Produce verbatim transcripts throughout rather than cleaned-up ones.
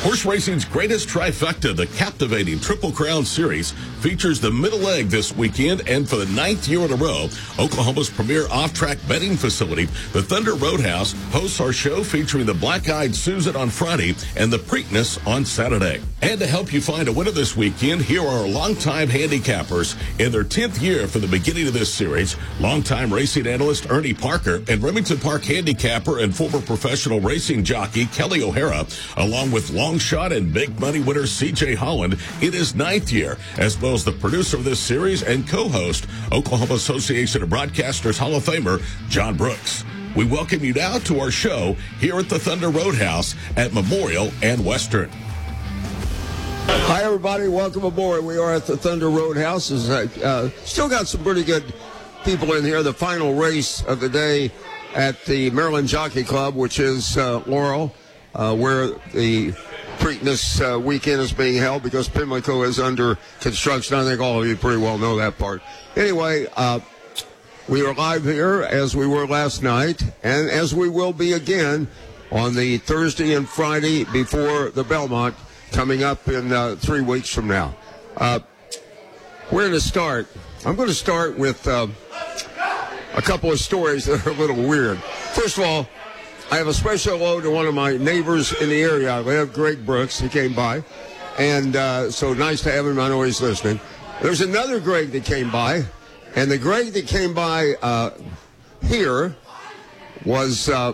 Horse racing's greatest trifecta, the captivating Triple Crown Series, features the middle leg this weekend, and for the ninth year in a row, Oklahoma's premier off-track betting facility, the Thunder Roadhouse, hosts our show featuring the Black-Eyed Susan on Friday and the Preakness on Saturday. And to help you find a winner this weekend, here are our longtime handicappers in their tenth year from the beginning of this series, longtime racing analyst Ernie Parker and Remington Park handicapper and former professional racing jockey Kelly O'Hara, along with long shot and big money winner C J Holland in his ninth year, as well as the producer of this series and co-host, Oklahoma Association of Broadcasters Hall of Famer John Brooks. We welcome you now to our show here at the Thunder Roadhouse at Memorial and Western. Hi, everybody. Welcome aboard. We are at the Thunder Roadhouse. Uh, still got some pretty good people in here. The final race of the day at the Maryland Jockey Club, which is uh, Laurel, uh, where the Preakness uh, weekend is being held because Pimlico is under construction. I think all of you pretty well know that part. Anyway, uh, we are live here as we were last night and as we will be again on the Thursday and Friday before the Belmont coming up in uh, three weeks from now. Uh, where to start? I'm going to start with uh, a couple of stories that are a little weird. First of all, I have a special hello to one of my neighbors in the area I live, Greg Brooks. He came by, and uh, so nice to have him. I know he's listening. There's another Greg that came by, and the Greg that came by uh, here was uh,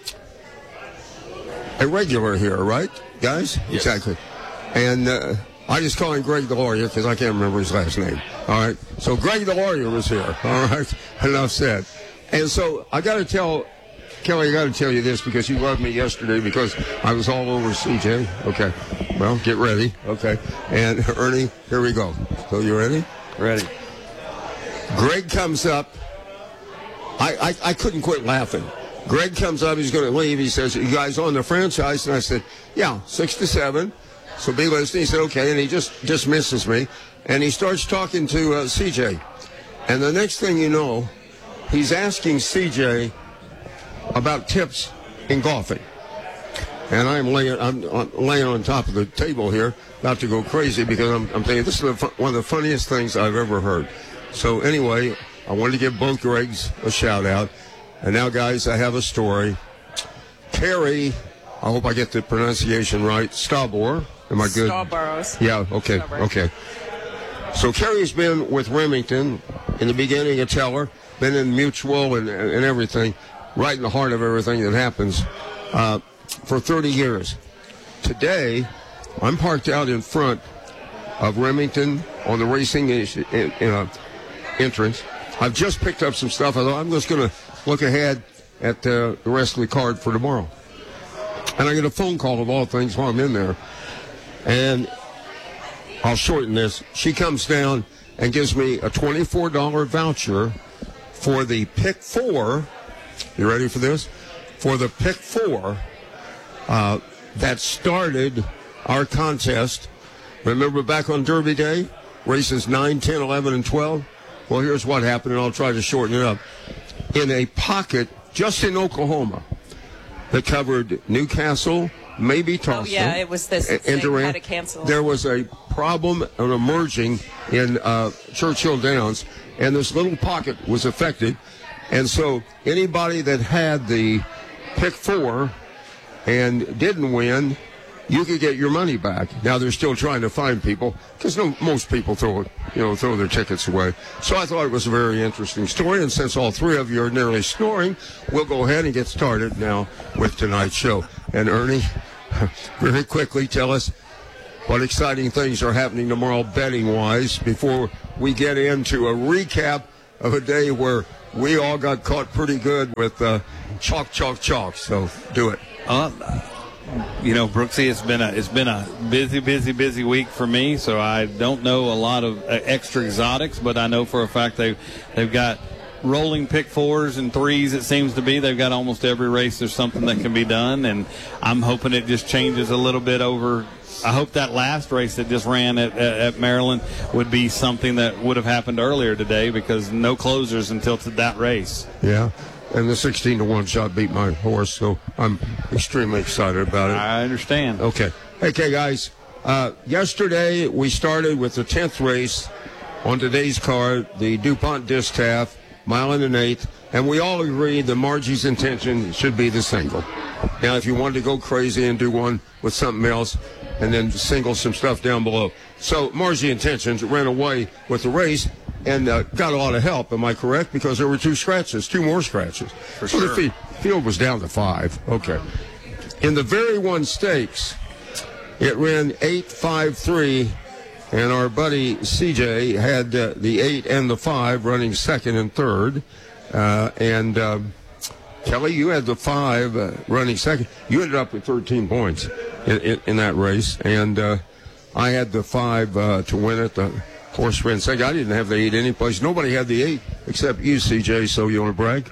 a regular here, right, guys? Yes. Exactly. And uh, I just call him Greg the Lawyer because I can't remember his last name. All right. So Greg the Lawyer was here. All right. Enough said. And so I got to tell Kelly, I got to tell you this because you loved me yesterday because I was all over C J. Okay. Well, get ready. Okay. And Ernie, here we go. So you ready? Ready. Greg comes up. I, I, I couldn't quit laughing. Greg comes up. He's going to leave. He says, "You guys on the franchise?" And I said, "Yeah, six to seven. So be listening." He said, "Okay." And he just dismisses me. And he starts talking to uh, C J. And the next thing you know, he's asking C J about tips in golfing. And I'm laying, I'm, I'm laying on top of the table here, about to go crazy because I'm, I'm thinking this is the, one of the funniest things I've ever heard. So anyway, I wanted to give both Gregs a shout out. And now, guys, I have a story. Carrie, I hope I get the pronunciation right, Stabor. Am I good? Starburrows. Yeah, okay, Starburrows. okay. So Carrie's been with Remington in the beginning of Teller, been in Mutual and, and everything, right in the heart of everything that happens, uh, for thirty years. Today, I'm parked out in front of Remington on the racing in, in, in a entrance. I've just picked up some stuff. I thought I'm just going to look ahead at uh, the rest of the card for tomorrow. And I get a phone call of all things while I'm in there. And I'll shorten this. She comes down and gives me a twenty-four dollars voucher for the Pick Four. You ready for this? For the Pick Four uh, that started our contest. Remember back on Derby Day? Races nine, ten, eleven, and twelve? Well, here's what happened, and I'll try to shorten it up. In a pocket just in Oklahoma that covered Newcastle, maybe Tulsa. Oh, yeah, it was this. And They Durant, had to cancel. There was a problem emerging in uh, Churchill Downs, and this little pocket was affected. And so anybody that had the Pick Four and didn't win, you could get your money back. Now they're still trying to find people because no, most people throw it, you know, throw their tickets away. So I thought it was a very interesting story. And since all three of you are nearly snoring, we'll go ahead and get started now with tonight's show. And Ernie, very quickly tell us what exciting things are happening tomorrow betting-wise before we get into a recap of a day where we all got caught pretty good with uh, chalk, chalk, chalk. So do it. Uh, you know, Brooksy, it's been a it's been a busy, busy, busy week for me. So I don't know a lot of uh, extra exotics, but I know for a fact they they've got rolling pick fours and threes. It seems to be they've got almost every race. There's something that can be done, and I'm hoping it just changes a little bit over. I hope that last race that just ran at, at, at Maryland would be something that would have happened earlier today because no closers until to that race. Yeah. and the sixteen to one shot beat my horse, so I'm extremely excited about it. I understand. Okay. Okay, guys. Uh, yesterday, we started with the tenth race on today's card, the DuPont Distaff, mile and an eighth, and we all agreed that Margie's Intention should be the single. Now, if you wanted to go crazy and do one with something else, and then single some stuff down below. So, Margie's Intentions ran away with the race and uh, got a lot of help, am I correct? Because there were two scratches, two more scratches. For so sure. the fi- field was down to five. Okay. In the Very One Stakes, it ran eight five three, and our buddy C J had uh, the eight and the five running second and third. Uh, and um, Kelly, you had the five uh, running second. You ended up with thirteen points in, in, in that race. And uh, I had the five uh, to win it. The horse ran second. I didn't have the eight anyplace. Nobody had the eight except you, C J, so you want to brag?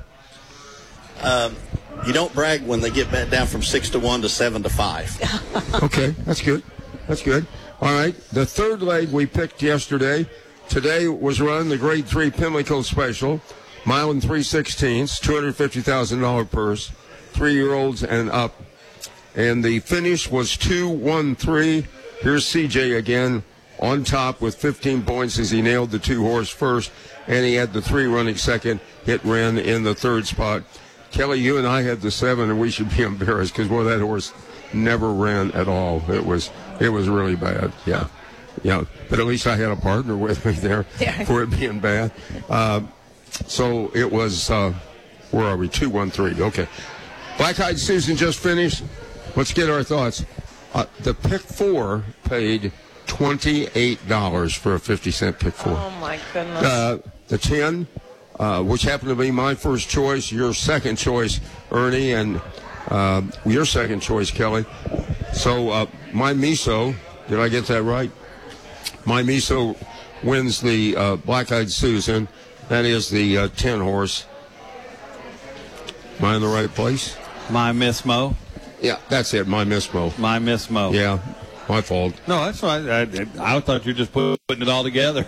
Um, you don't brag when they get back down from six to one to seven to five. Okay, that's good. That's good. All right, the third leg we picked yesterday. Today was run the Grade Three Pimlico Special, mile and three sixteenths, two hundred fifty thousand dollar purse, three-year-olds and up, and the finish was two one three. Here's C J again on top with fifteen points as he nailed the two horse first, and he had the three running second. It ran in the third spot. Kelly, you and I had the seven, and we should be embarrassed because, boy, that horse never ran at all. It was it was really bad. Yeah. Yeah. But at least I had a partner with me there Yeah. for it being bad. Uh, so it was, uh, where are we? two one three. Okay. Black-Eyed Susan just finished. Let's get our thoughts. Uh, the pick four paid twenty-eight dollars for a fifty cent pick four. Oh, my goodness. Uh, the ten, uh, which happened to be my first choice, your second choice, Ernie, and uh, your second choice, Kelly. So uh, my miso, did I get that right? My miso wins the uh, Black-Eyed Susan. That is the uh, ten horse. Am I in the right place? My Miss Mo. Yeah, that's it. My Miss Mo. My Miss Mo. Yeah, my fault. No, that's right. I, I, I thought you were just put, putting it all together.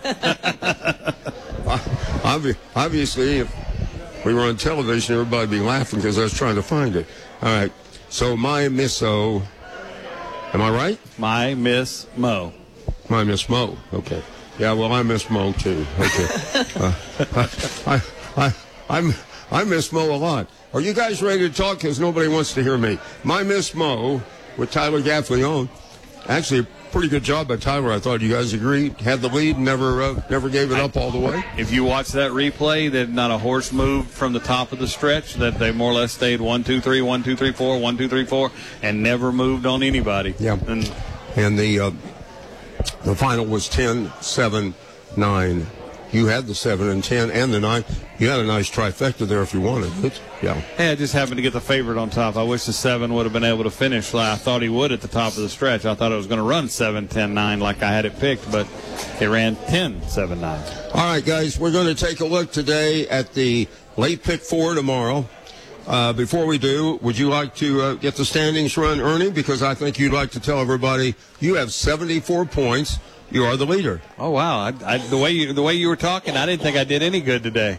Obvi- Obviously, if we were on television, everybody would be laughing because I was trying to find it. All right. So my Misso. Am I right? My Miss Mo. My Miss Mo. Okay. Yeah. Well, I miss Mo too. Okay. uh, I, I, I'm, I miss Mo a lot. Are you guys ready to talk? Because nobody wants to hear me. My Miss Mo with Tyler Gaffleone. Actually, a pretty good job by Tyler. I thought you guys agreed. Had the lead, never, uh, never gave it up all the way. If you watch that replay, that not a horse moved from the top of the stretch. That they more or less stayed one, two, three, one, two, three, four, one, two, three, four, and never moved on anybody. Yeah. And And the uh, the final was ten, seven, nine. You had the seven and ten and the nine. You had a nice trifecta there if you wanted it. Yeah. hey, I just happened to get the favorite on top. I wish the seven would have been able to finish like I thought he would at the top of the stretch. I thought it was going to run seven, ten, nine like I had it picked, but it ran ten, seven, nine. All right, guys, we're going to take a look today at the late pick four tomorrow. Uh, before we do, would you like to uh, get the standings run, Ernie? Because I think you'd like to tell everybody you have seventy-four points. You are the leader. Oh wow! I, I, the way you the way you were talking, I didn't think I did any good today.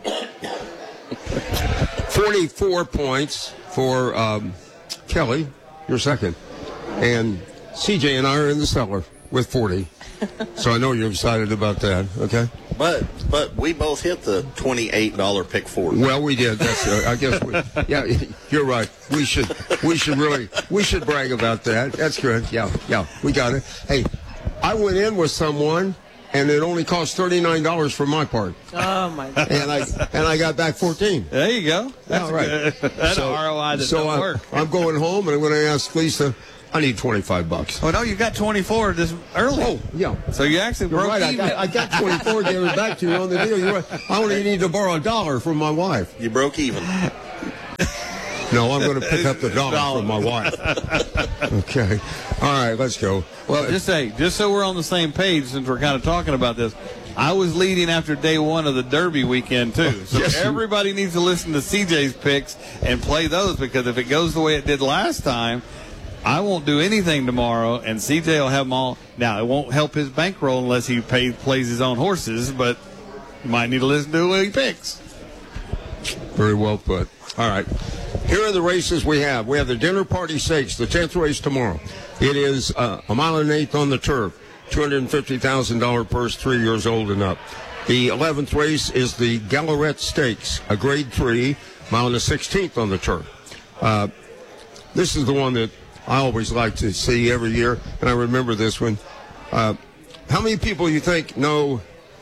forty-four points for um, Kelly, you're second. And C J and I are in the cellar with forty. So I know you're excited about that, okay? But but we both hit the twenty-eight dollar pick four. Well, we did. That's uh, I guess we, yeah, you're right. We should we should really we should brag about that. That's good. Yeah, yeah, we got it. Hey, I went in with someone and it only cost thirty-nine dollars for my part. Oh, my God. And I and I got back fourteen. There you go. That's Yeah, right. good. That's So- an R O I that so don't I'm, work. I'm going home and I'm going to ask Lisa, I need twenty-five bucks. Oh no, you got twenty-four this early. Oh, yeah. So you actually You're broke right. I even. got, I got twenty-four, gave it back to you on the deal. You're right. I only need to borrow a dollar from my wife. You broke even. No, I'm going to pick up the dollar from my wife. Okay. All right, let's go. Well, just say, just so we're on the same page, since we're kind of talking about this, I was leading after day one of the Derby weekend too. So Yes, you- everybody needs to listen to C J's picks and play those, because if it goes the way it did last time, I won't do anything tomorrow, and C J will have them all. Now, it won't help his bankroll unless he pays, plays his own horses, but you might need to listen to who he picks. Very well put. All right. Here are the races we have. We have the Dinner Party Stakes, the tenth race tomorrow. It is uh, a mile and an eighth on the turf, two hundred fifty thousand dollars purse, three years old and up. The eleventh race is the Gallaret Stakes, a grade three, mile and a sixteenth on the turf. Uh, this is the one that I always like to see every year, and I remember this one. Uh, how many people you think know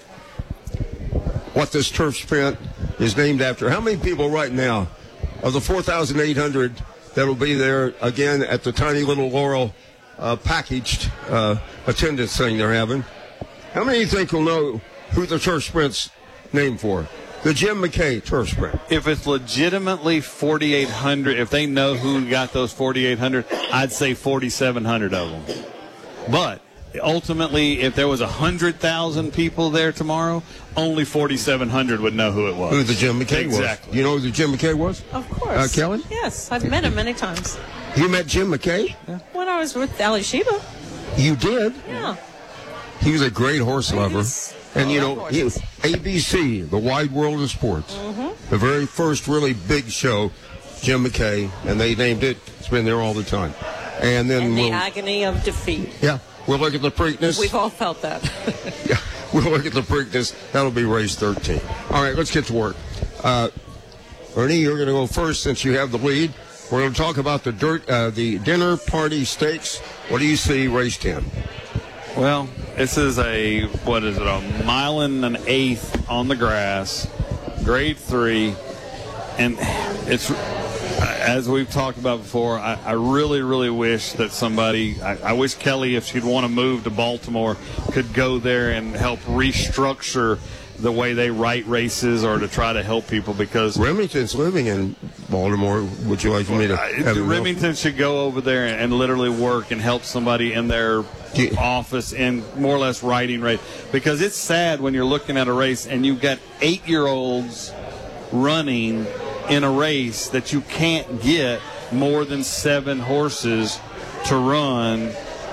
what this turf sprint is named after? How many people right now, of the four thousand eight hundred that will be there again at the tiny little Laurel uh, packaged uh, attendance thing they're having, how many you think will know who the turf sprint's named for? The Jim McKay turf sprint. If it's legitimately forty-eight hundred, if they know who got those forty-eight hundred, I'd say forty-seven hundred of them. But ultimately, if there was one hundred thousand people there tomorrow, only forty-seven hundred would know who it was. Who the Jim McKay was. Exactly. You know who the Jim McKay was? Of course. Uh, Kelly? Yes, I've met him many times. You met Jim McKay? Yeah. When I was with Ali Sheba. You did? Yeah. He was a great horse lover. He's, and, you I know, love he, horses. A B C, The Wide World of Sports, Mm-hmm. the very first really big show, Jim McKay, and they named it. It's been there all the time. And then And the we'll, agony of defeat. yeah, we'll look at the Preakness. We've all felt that. Yeah, we'll look at the Preakness. That'll be race thirteen. All right, let's get to work. Uh, Ernie, you're going to go first since you have the lead. We're going to talk about the dirt, uh, the Dinner Party Stakes. What do you see, race ten? Well, this is a, what is it, a mile and an eighth on the grass, grade three, and it's, as we've talked about before, I, I really, really wish that somebody, I, I wish Kelly, if she'd want to move to Baltimore, could go there and help restructure the way they write races or to try to help people, because Remington's living in Baltimore. Would you like for me to I- have him Remington go? should go over there and, and literally work and help somebody in their Yeah. office in more or less writing race, because it's sad when you're looking at a race and you've got eight-year-olds running in a race that you can't get more than seven horses to run.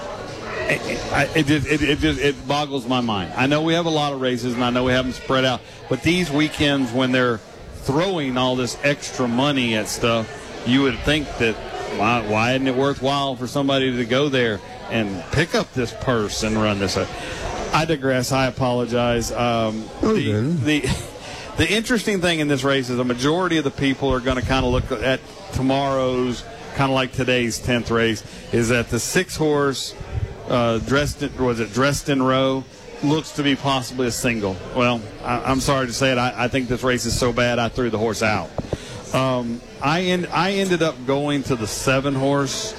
It, it, just, it, it just it boggles my mind. I know we have a lot of races, and I know we have them spread out, but these weekends when they're throwing all this extra money at stuff, you would think that why, why isn't it worthwhile for somebody to go there and pick up this purse and run this? I digress. I apologize. Um, Oh, the, then. the the interesting thing in this race is a majority of the people are going to kind of look at tomorrow's, kind of like today's tenth race, is that the six horse. Uh, Dresden, was it Dresden Row, looks to be possibly a single. Well, I, I'm sorry to say it. I, I think this race is so bad I threw the horse out. Um, I en- I ended up going to the seven horse.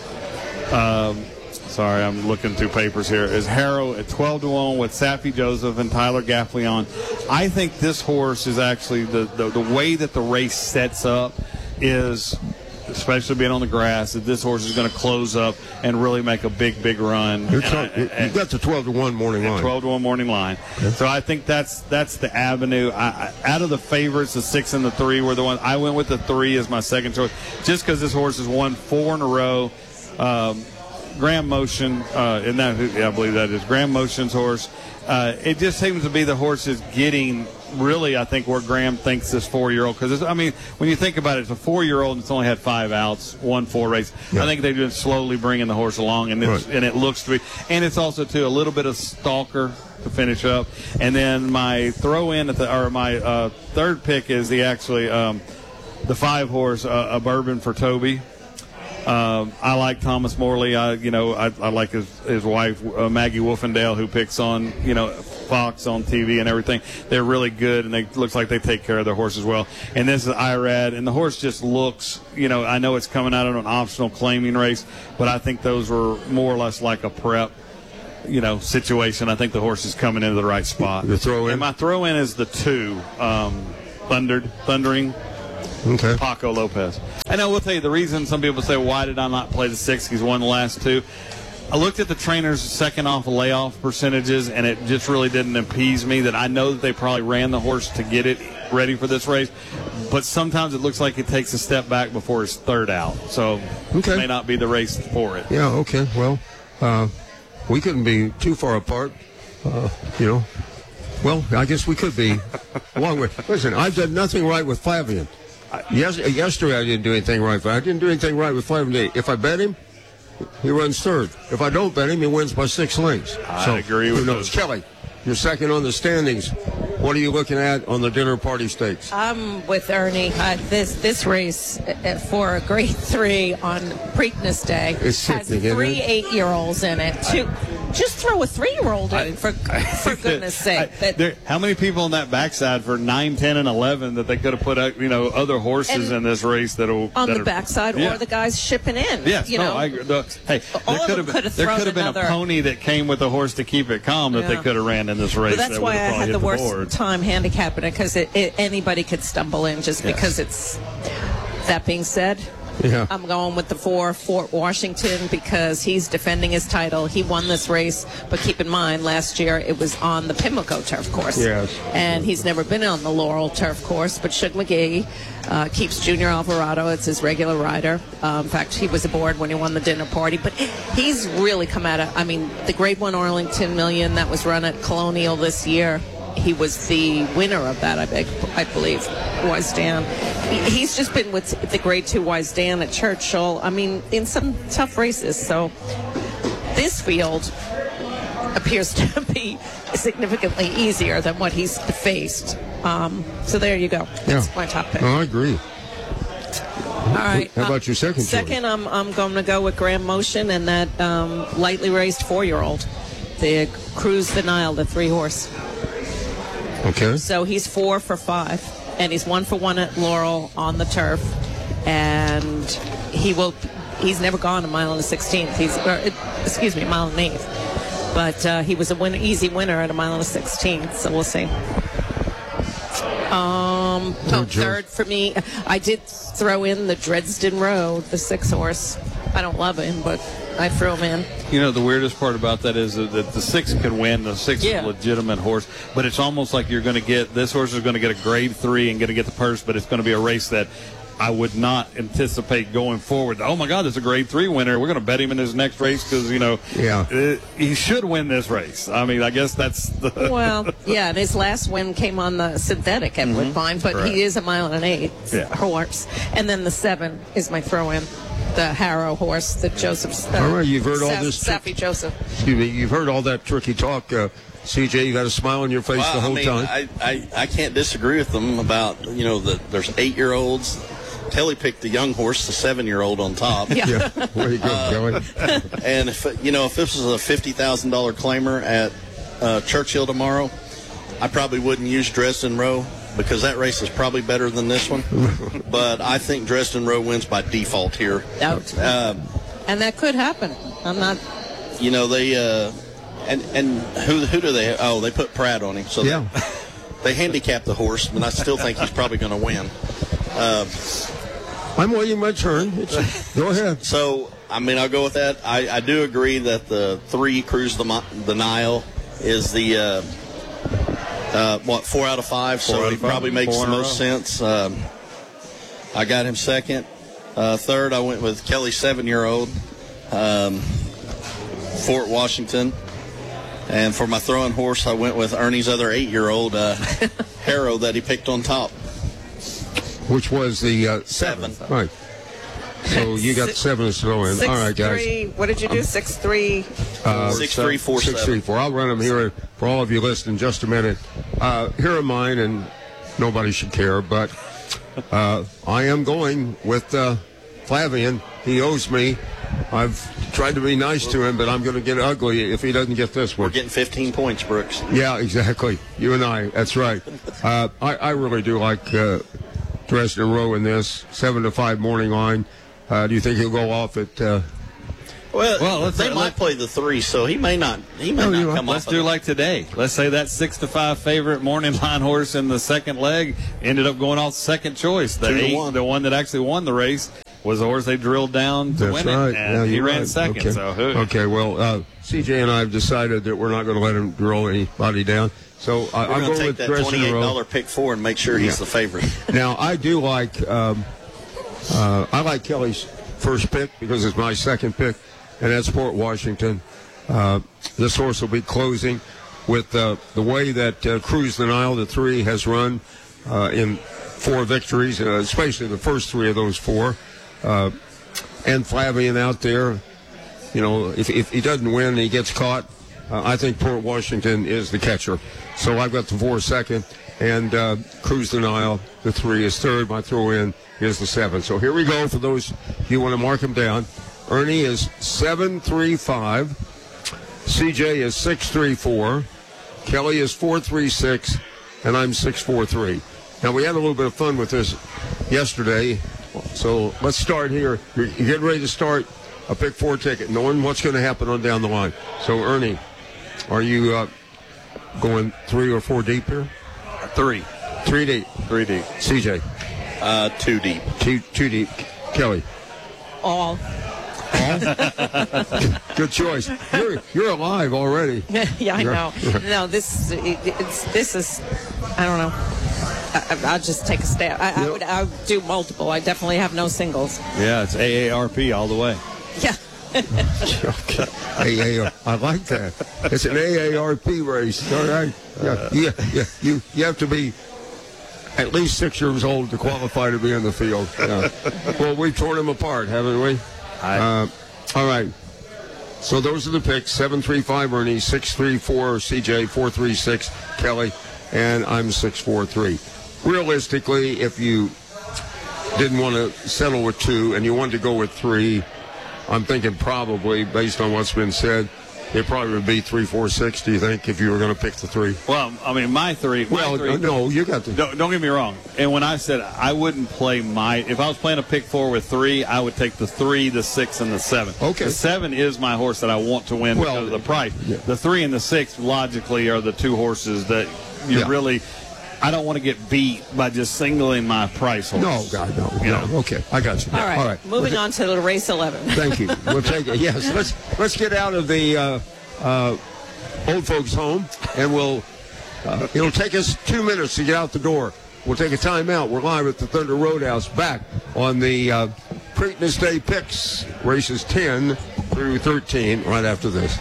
Um, sorry, I'm looking through papers here. Is Harrow at twelve to one with Saffie Joseph and Tyler Gaffleon. I think this horse is actually the, the the way that the race sets up is, especially being on the grass, that this horse is going to close up and really make a big, big run. You're And talk- I- you and- got the twelve to one morning line. twelve to one morning line. So I think that's that's the avenue. I, I, out of the favorites, the six and the three were the ones. I went with the three as my second choice, just because this horse has won four in a row. Um, Graham Motion, uh, and that yeah, I believe that is Graham Motion's horse. Uh, it just seems to be the horse is getting really, I think, where Graham thinks this four-year-old. Because I mean, when you think about it, it's a four-year-old and it's only had five outs, won four races. Yeah. I think they've been slowly bringing the horse along, and it's, Right. and it looks to be, and it's also too a little bit of stalker to finish up. And then my throw-in at the, or my uh, third pick is the actually um, the five-horse, uh, a Bourbon for Toby. Um, I like Thomas Morley. I, you know, I, I like his his wife uh, Maggie Wolfendale, who picks on, you know, Fox on T V and everything. They're really good, and they looks like they take care of their horse as well. And this is Irad, and the horse just looks, you know, I know it's coming out of an optional claiming race, but I think those were more or less like a prep, you know, situation. I think the horse is coming into the right spot. The throw in? And my throw in is the two, um, Thundered, Thundering. Okay. Paco Lopez. And I will tell you the reason some people say, why did I not play the six? He's won the last two. I looked at the trainer's second off layoff percentages, and it just really didn't appease me. That I know that they probably ran the horse to get it ready for this race, but sometimes it looks like it takes a step back before his third out. So Okay. it may not be the race for it. Yeah, okay. Well, uh, we couldn't be too far apart, uh, you know. Well, I guess we could be. Along with, listen, I've done nothing right with Flavian. yes, yesterday I didn't do anything right. But I didn't do anything right with Flavin. If I bet him, he runs third. If I don't bet him, he wins by six lengths. I so, agree who with knows? those. Kelly, you're second on the standings. What are you looking at on the dinner party stakes? I'm with Ernie. Uh, this this race uh, for a grade three on Preakness Day It's has sickening, isn't three it? eight-year-olds in it. Two, just throw a three-year-old in, for, for goodness sake. I- That- there- how many people on that backside for nine, ten, and eleven that they could have put out, you know, other horses And in this race that'll on that the are- backside, Yeah. or the guys shipping in. Yes, you no, know. I agree. The- hey, All there of could them have could have there thrown could have been another- a pony that came with a horse to keep it calm that they Yeah. could have ran in this race. But that's that why would I have had probably the hit worst board. time handicapping it, because it, it, anybody could stumble in just Yes. because it's. That being said, Yeah. I'm going with the four, Fort Washington, because he's defending his title. He won this race, but keep in mind, last year it was on the Pimlico turf course. Yes. And he's never been on the Laurel turf course, but Shug McGee uh, keeps Junior Alvarado. It's his regular rider. Uh, in fact, he was aboard when he won the dinner party. But he's really come out of, I mean, the Grade one Arlington Million that was run at Colonial this year, he was the winner of that, I, beg, I believe, Wise Dan. He, he's just been with the Grade two Wise Dan at Churchill, I mean, in some tough races. So this field appears to be significantly easier than what he's faced. Um, so there you go. That's Yeah. my top pick. No, I agree. All right. How about your second choice? Second, I'm, I'm going to go with Grand Motion and that um, lightly raised four-year-old, the Cruise the Nile, the three-horse. Okay. So he's four for five, and he's one for one at Laurel on the turf, and he will. He's never gone a mile and a sixteenth. He's, or, excuse me, a mile and an eighth. But uh, he was a win, easy winner at a mile and a sixteenth. So we'll see. Um, oh, Joe. third for me. I did throw in the Dresden Road, the six horse. I don't love him, but I threw him in. You know, the weirdest part about that is that the six can win. The six Yeah. is a legitimate horse, but it's almost like you're going to get this horse is going to get a grade three and going to get the purse, but it's going to be a race that I would not anticipate going forward. Oh my God, there's a grade three winner. We're going to bet him in his next race because you know, Yeah. uh, he should win this race. I mean, I guess that's the Well, yeah, and his last win came on the synthetic at Woodbine, but Correct. he is a mile and an eight Yeah. horse. And then the seven is my throw-in, the Harrow horse that Joseph. Uh, All right, you've heard all Saf- this trick- Sappy Joseph. Excuse me. You've heard all that tricky talk. Uh, C J, you got a smile on your face Well, the whole I mean, time. I, I, I can't disagree with them about, you know, that there's eight-year-olds. Kelly picked the young horse, the seven-year-old on top. Yeah. Yeah, where you go, Uh, Kelly? And, if you know, if this was a fifty thousand dollars claimer at uh, Churchill tomorrow, I probably wouldn't use Dresden Row because that race is probably better than this one. But I think Dresden Row wins by default here. Out. Uh, And that could happen. I'm not. you know, they uh, and and who who do they? Oh, they put Pratt on him, so Yeah. they, they handicap the horse, but I still think he's probably going to win. Uh, I'm waiting my turn. It's, go ahead. so, I mean, I'll go with that. I, I do agree that the three Cruise the, Mo- the Nile is the uh, uh, what four out of five, Four so out he of five. probably makes Four the in a most row. sense. Um, I got him second. Uh, third, I went with Kelly's seven-year-old, um, Fort Washington. And for my throwing horse, I went with Ernie's other eight-year-old, uh, Harrow, that he picked on top. Which was the uh, Seven. Right. So you got Six- seven to throw in. Six, All right, guys. three. What did you do? Six, three. Uh, Six, three, four, six, seven. three, four. I'll run them here for all of you listening in just a minute. Uh, here are mine, and nobody should care, but uh, I am going with uh, Flavian. He owes me. I've tried to be nice to him, but I'm going to get ugly if he doesn't get this one. We're getting fifteen points, Brooks. Yeah, exactly. You and I. That's right. Uh, I, I really do like uh, Dresden Row in this seven to five morning line. Uh, do you think he'll go off at? Uh, Well, Well, let's- they uh, might let's- play the three, so he may not. He may No, you not are. come Let's off. do of like today. Let's say that six to five favorite morning line horse in the second leg ended up going off second choice. The Two to eight, one. the one that actually won the race was the horse they drilled down to That's win right. it, and Yeah, he you're ran right. second. Okay. So who? okay. Well, uh, C J and I have decided that we're not going to let him drill anybody down. So I, We're I'm going to going take with that Dresden twenty-eight Row. dollar pick four and make sure he's Yeah. the favorite. Now I do like. Um, uh, I like Kelly's first pick because it's my second pick, and that's Port Washington. Uh, this horse will be closing with uh, the way that uh, Cruise the Nile, the three, has run uh, in four victories, uh, especially the first three of those four. Uh, and Flavian out there, you know, if, if he doesn't win, he gets caught. Uh, I think Port Washington is the catcher. So I've got the four second, and uh, Cruise Denial, the three is third. My throw-in is the seven. So here we go for those, you want to mark them down. Ernie is seven three five. C J is six three four. Kelly is four three six. And I'm six four three. Now, we had a little bit of fun with this yesterday. So let's start here. You're, you're getting ready to start a pick four ticket, knowing what's going to happen on down the line. So, Ernie, are you uh, going three or four deep here? Three. Three deep. Three deep. C J? Uh, two deep. Two, two deep. Kelly? All. All? Good choice. You're, you're alive already. Yeah, I You're, know. No, this it, it's this is, I don't know. I, I'll just take a stab. I, I Yep. would I would do multiple. I definitely have no singles. Yeah, it's A A R P all the way. Yeah. Okay. A A R, I like that. It's an A A R P race. All right. Yeah, yeah, yeah. You, you have to be at least six years old to qualify to be in the field. Yeah. Well, we've torn them apart, haven't we? Uh, all right. So those are the picks. seven three five Ernie, six three four C J, four three six Kelly, and I'm six four three. Realistically, if you didn't want to settle with two and you wanted to go with three, I'm thinking probably, based on what's been said, it probably would be three, four, six. Do you think, if you were going to pick the three? Well, I mean, my three. My Well, three, no, you got the. Don't, don't get me wrong. And when I said I wouldn't play my, if I was playing a pick four with three, I would take the three, the six, and the seven. Okay. The seven is my horse that I want to win Well, because of the price. yeah. The three and the six, logically, are the two horses that you Yeah. really. I don't want to get beat by just singling my price horse. No, God, no. You no. know. Okay, I got you. All right. All right. Moving We'll on to the race eleven. Thank you. We'll take it. Yes, let's let's get out of the uh, uh, old folks' home, and we'll. Uh, it'll take us two minutes to get out the door. We'll take a timeout. We're live at the Thunder Roadhouse, back on the uh, Preakness Day picks, races ten through thirteen, right after this.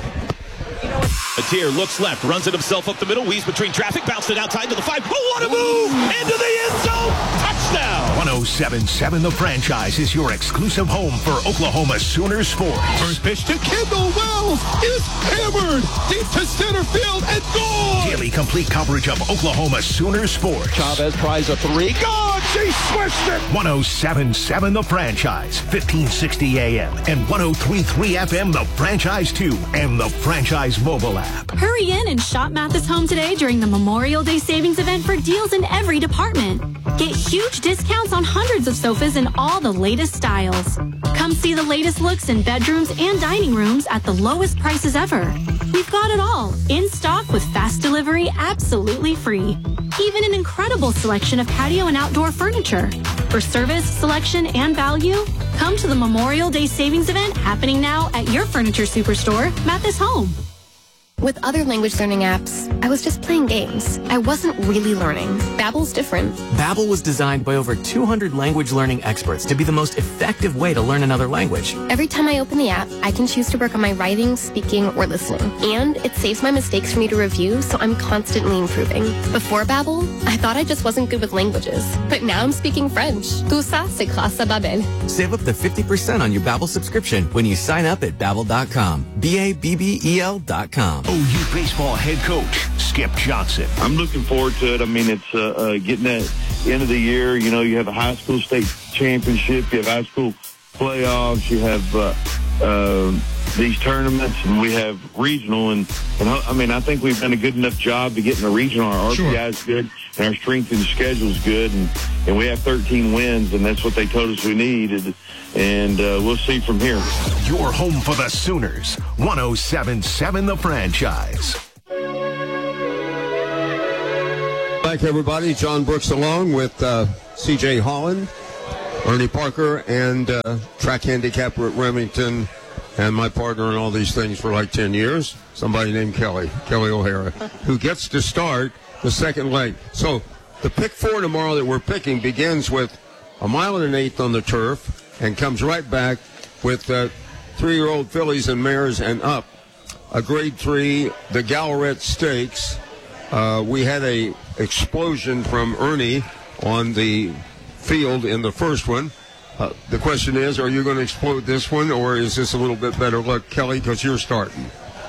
Atier looks left, runs it himself up the middle, weaves between traffic, bounced it outside to the five. Oh, what a move! Into the end zone! Touchdown! one oh seven point seven The Franchise is your exclusive home for Oklahoma Sooner sports. First pitch to Kendall Wells is hammered deep to center field and gone! Daily complete coverage of Oklahoma Sooner sports. Chavez tries a three. God, she switched it! one oh seven point seven The Franchise, fifteen sixty A M and one oh three point three F M The Franchise two and the Franchise mobile app. Hurry in and shop Mathis Home today during the Memorial Day savings event for deals in every department. Get huge discounts on hundreds of sofas in all the latest styles. Come see the latest looks in bedrooms and dining rooms at the lowest prices ever. We've got it all in stock with fast delivery absolutely free. Even an incredible selection of patio and outdoor furniture. For service, selection, and value, come to the Memorial Day savings event happening now at your furniture superstore, Mathis Home. With other language learning apps, I was just playing games. I wasn't really learning. Babbel's different. Babbel was designed by over two hundred language learning experts to be the most effective way to learn another language. Every time I open the app, I can choose to work on my writing, speaking, or listening. And it saves my mistakes for me to review, so I'm constantly improving. Before Babbel, I thought I just wasn't good with languages. But now I'm speaking French. Tout ça, c'est grâce à Babbel. Save up to fifty percent on your Babbel subscription when you sign up at Babbel dot com. B A B B E L dot com. O U baseball head coach Skip Johnson. I'm looking forward to it. I mean, it's uh, uh, getting that end of the year. You know, you have a high school state championship. You have high school playoffs. You have uh, uh, these tournaments, and we have regional. And, and I mean, I think we've done a good enough job to get in the regional. Our R P I is good, and our strength and schedule is good. And, and we have thirteen wins, and that's what they told us we needed. And uh, we'll see from here. Your home for the Sooners. one oh seven point seven The Franchise. Back, everybody. John Brooks along with uh, C J Holland, Ernie Parker, and uh, track handicapper at Remington, and my partner in all these things for like ten years, somebody named Kelly, Kelly O'Hara, who gets to start the second leg. So the pick four tomorrow that we're picking begins with a mile and an eighth on the turf and comes right back with uh, three-year-old fillies and mares and up. A grade three, the Gallaret Stakes. Uh, we had a explosion from Ernie on the field in the first one. Uh, the question is, are you going to explode this one, or is this a little bit better luck, Kelly, because you're starting?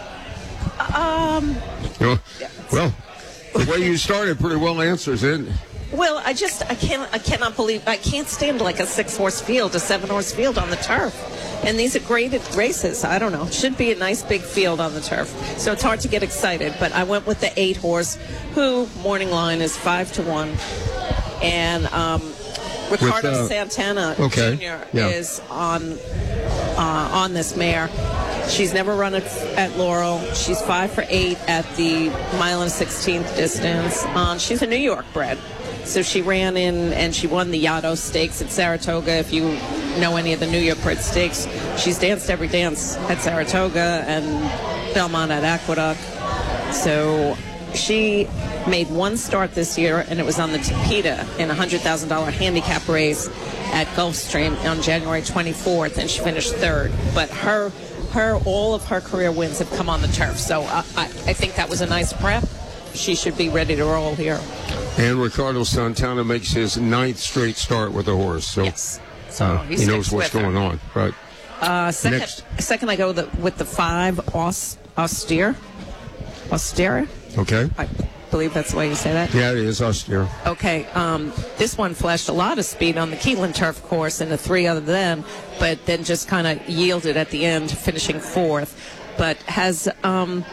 Um. Well, well, the way you started pretty well answers it. Well, I just I can't I cannot believe I can't stand like a six horse field, a seven horse field on the turf, and these are graded races. I don't know. It should be a nice big field on the turf, so it's hard to get excited. But I went with the eight horse, who morning line is five to one, and um, Ricardo With, uh, Santana okay. Junior Yeah. is on uh, on this mare. She's never run at, at Laurel. She's five for eight at the mile and sixteenth distance. Um, she's a New York bred. So she ran in and she won the Yaddo Stakes at Saratoga. If you know any of the New York bred stakes, she's danced every dance at Saratoga and Belmont at Aqueduct. So she made one start this year, and it was on the Tapeta in a one hundred thousand dollars handicap race at Gulfstream on January twenty-fourth, and she finished third. But her, her, all of her career wins have come on the turf. So I, I, I think that was a nice prep. She should be ready to roll here. And Ricardo Santana makes his ninth straight start with the horse. So, yes. So uh, he he knows sticks what's with her. going on. Right. Uh, second, Next. second, I go the, with the five aus, austere, austere. Okay. I believe that's the way you say that. Yeah, it is austere. Okay. Um, this one flashed a lot of speed on the Keeneland Turf course and the three other than, but then just kind of yielded at the end, finishing fourth. But has um,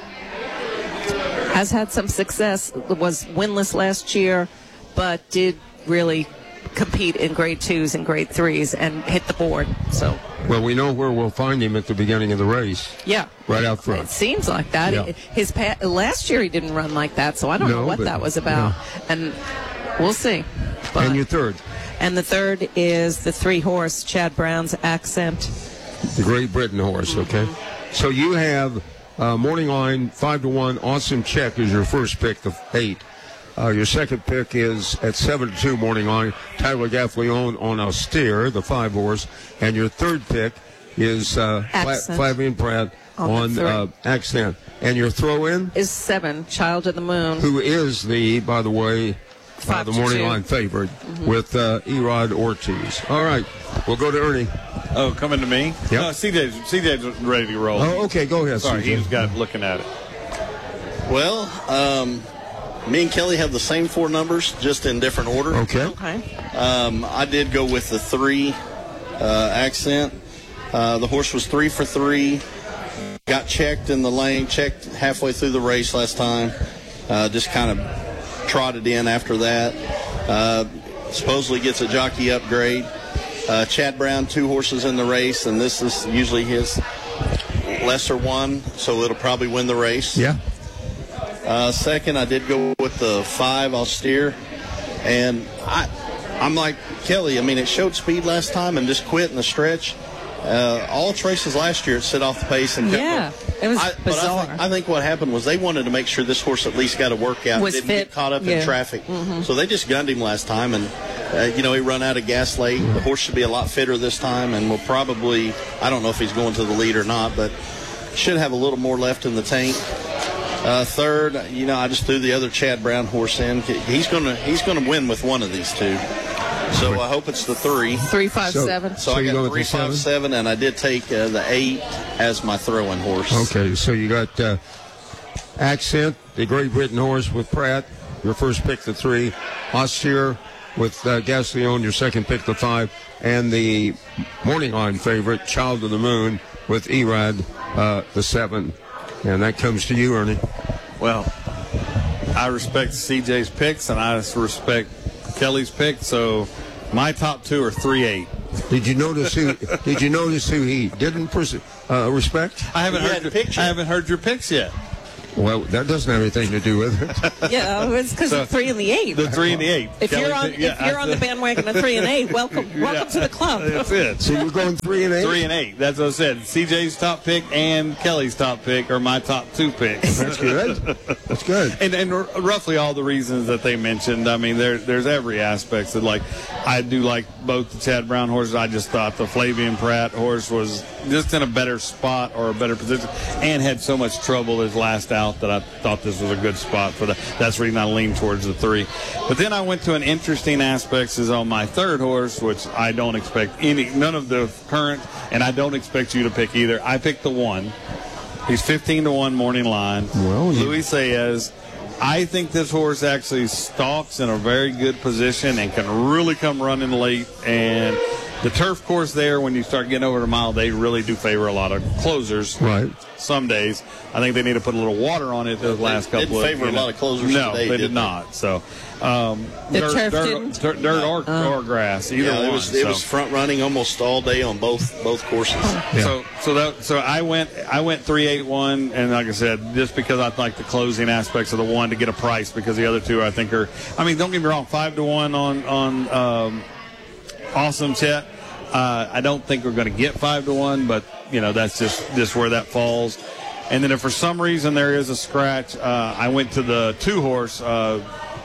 has had some success. Was winless last year, but did really compete in grade twos and grade threes and hit the board. So. Well, we know where we'll find him at the beginning of the race. Yeah. Right out front. It seems like that. Yeah. His pa- last year he didn't run like that, so I don't No, know what but- that was about. And we'll see. But, And your third, and the third is the three horse Chad Brown's Accent. the Great Britain horse, okay? So you have uh, morning line, five to one, Awesome Check is your first pick, the eight. Uh, your second pick is at seven to two morning line, Tyler Gaffleone on Austere, the five horse. And your third pick is uh, Fla- Accent. Flavian Pratt On on the uh, Accent. And your throw in, Is seven, Child of the Moon. who is the, by the way, uh, Five the to morning two. line favorite with uh, Erod Ortiz. All right, we'll go to Ernie. Oh, coming to me? Yep. No, C J's, C J's ready to roll. Oh, okay, go ahead. Sorry, C J. he just got looking at it. Well, um, me and Kelly have the same four numbers, just in different order. Okay. Okay. Um, I did go with the three uh, Accent. Uh, the horse was three for three. Got checked in the lane, checked halfway through the race last time. Uh, just kind of trotted in after that. Uh, supposedly gets a jockey upgrade. Uh, Chad Brown, two horses in the race, and this is usually his lesser one, so it'll probably win the race. Yeah. Uh, second, I did go with the five Austere, and I, I'm like Kelly. I mean, it showed speed last time and just quit in the stretch. Uh, all its races last year, it set off the pace and kept Yeah, going. it was I, but bizarre. I think, I think what happened was they wanted to make sure this horse at least got a workout, Was didn't fit, get caught up yeah. in traffic. Mhm. So they just gunned him last time, and uh, you know he run out of gas late. The horse should be a lot fitter this time, and will probably, I don't know if he's going to the lead or not, but should have a little more left in the tank. Uh, third, you know, I just threw the other Chad Brown horse in. He's gonna he's gonna win with one of these two. So I hope it's the three. Three, five, So- seven. So, So I you go got with three, the five, seven? seven, and I did take uh, the eight as my throwing horse. Okay, so you got uh, Accent, the Great Britain horse with Pratt, your first pick, the three. Austere with uh, Gasleon, your second pick, the five. And the morning line favorite, Child of the Moon, with Erod, uh, the seven. And that comes to you, Ernie. Well, I respect C J's picks, and I respect Kelly's pick, so my top two are three eight. Did you notice who? Did you notice who he didn't pers- uh, respect? I haven't You heard. hadn't Your, picked I yet. haven't heard your picks yet. Well, that doesn't have anything to do with it. Yeah, it's because So- of three and the eight. The three and the eight. If Kelly you're on, pick- yeah, if you're I- on the bandwagon of three and eight, welcome, welcome Yeah. to the club. That's it. So you're going three and eight. Three and eight. That's what I said. C J's top pick and Kelly's top pick are my top two picks. That's good. That's good. And, and r- roughly all the reasons that they mentioned. I mean, there, there's every aspect. That, like, I do like both the Chad Brown horses. I just thought the Flavian Pratt horse was just in a better spot or a better position and had so much trouble his last out that I thought this was a good spot for that. That's the reason I leaned towards the three. But then I went to an interesting aspect is on my third horse, which I don't expect any, none of the current, and I don't expect you to pick either. I picked the one. He's fifteen to one morning line. Well, you- Luis Saez. I think this horse actually stalks in a very good position and can really come running late. And the turf course there, when you start getting over the mile, they really do favor a lot of closers. Right. Some days. I think they need to put a little water on it the last They couple didn't of favor you a know. lot of closers No, today, they did did they? not. So, um, The dirt, turf dirt, didn't? dirt, dirt or, Uh. or grass, either Yeah, one. it was it so. was front running almost all day on both both courses. Yeah. So, so that, so I went, I went three, eight, one, and like I said, just because I like the closing aspects of the one to get a price, because the other two I think are, I mean, don't get me wrong, five to one on on um, Awesome Chet. Uh, I don't think we're going to get five to one, but you know that's just just where that falls. And then if for some reason there is a scratch, uh, I went to the two horse, uh,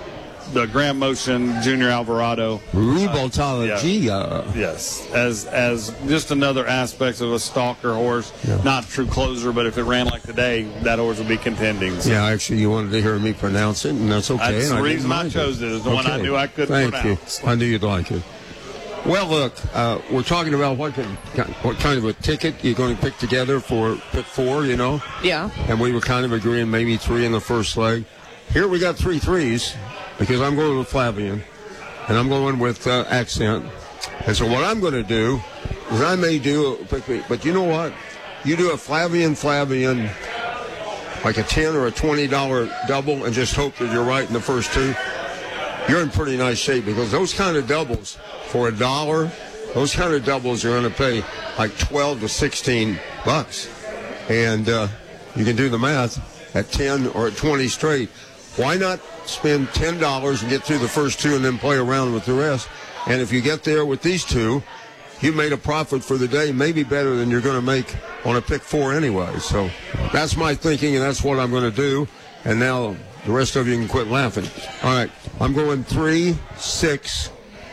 the Grand Motion Junior Alvarado. Ribotology. Uh, yes, as as just another aspect of a stalker horse, Yeah. not a true closer, but if it ran like today, that horse would be contending. So Yeah, actually, you wanted to hear me pronounce it, and that's okay. That's and the I reason didn't I mind chose it, is the one I Okay. knew I couldn't Thank pronounce. you. I knew you'd like it. Well, look, uh, we're talking about what, can, what kind of a ticket you're going to pick together for pick four, you know? Yeah. And we were kind of agreeing maybe three in the first leg. Here we got three threes because I'm going with Flavian, and I'm going with uh, Accent. And so what I'm going to do is I may do, a, but you know what? You do a Flavian, Flavian, like a ten or a twenty dollar double, and just hope that you're right in the first two. You're in pretty nice shape because those kind of doubles for a dollar, those kind of doubles are going to pay like twelve to sixteen bucks. And uh, you can do the math at ten or at twenty straight. Why not spend ten dollars and get through the first two and then play around with the rest? And if you get there with these two, you made a profit for the day, maybe better than you're going to make on a pick four anyway. So that's my thinking, and that's what I'm going to do. And now the rest of you can quit laughing. All right, I'm going three, six.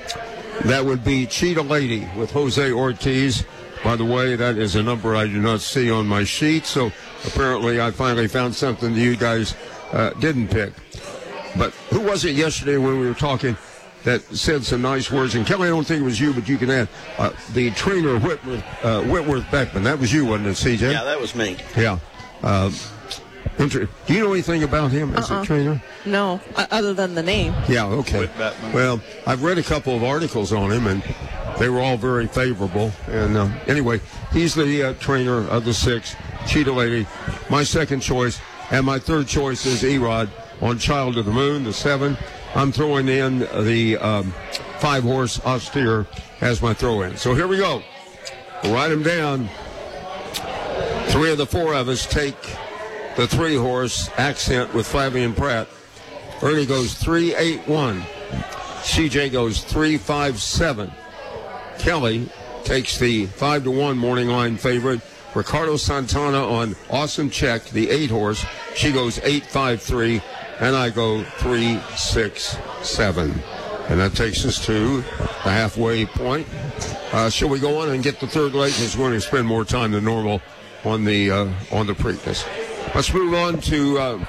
That would be Cheetah Lady with Jose Ortiz. By the way, that is a number I do not see on my sheet, so apparently I finally found something that you guys uh, didn't pick. But who was it yesterday when we were talking that said some nice words? And Kelly, I don't think it was you, but you can add. Uh, the trainer, Whitworth, uh, Whitworth Beckman, that was you, wasn't it, C J? Yeah, that was me. Yeah. Uh, inter- do you know anything about him as Uh-uh. a trainer? No, uh, other than the name. Yeah, okay. Whit Beckman. Well, I've read a couple of articles on him, and they were all very favorable. And uh, anyway, he's the uh, trainer of the six, Cheetah Lady. My second choice, and my third choice is Erod on Child of the Moon, the seven. I'm throwing in the um, five-horse Austere as my throw-in. So here we go. We'll write them down. Three of the four of us take the three-horse Accent with Flavian Pratt. Ernie goes three eight one. C J goes three five seven. Kelly takes the five to one morning line favorite. Ricardo Santana on Awesome Check, the eight horse. She goes eight five three, and I go three six seven. And that takes us to the halfway point. Uh, shall we go on and get the third leg? Because we're going to spend more time than normal on the uh, on the Preakness. Let's move on to uh,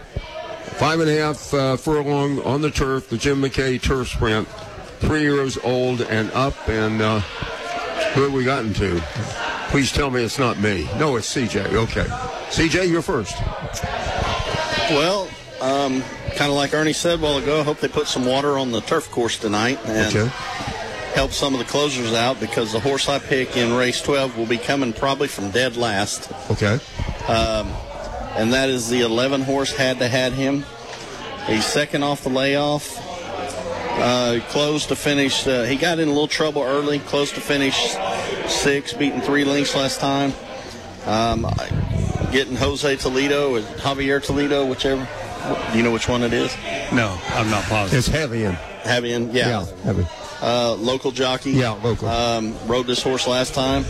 five and a half uh, furlong on the turf, the Jim McKay Turf Sprint. Three years old and up, and uh, who have we gotten to? Please tell me it's not me. No, it's C J. Okay. C J, you're first. Well, um, kind of like Ernie said a while ago, I hope they put some water on the turf course tonight and Okay. help some of the closers out, because the horse I pick in race twelve will be coming probably from dead last. Okay. Um, and that is the eleven horse Had to Had Him. He's second off the layoff. Uh, closed to finish. Uh, he got in a little trouble early. Close to finish six, beating three lengths last time. Um, getting Jose Toledo or Javier Toledo, whichever. Do you know which one it is? No, I'm not positive. It's heavy in. Javier, yeah. Yeah, heavy. Uh, local jockey. Yeah, local. Um, rode this horse last time.